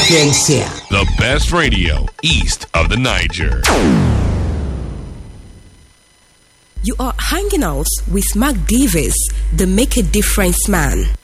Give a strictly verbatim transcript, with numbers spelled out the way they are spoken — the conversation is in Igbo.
Sapiencia. The best radio east of the Niger. You are hanging out with Mark Davis, the Make a Difference man.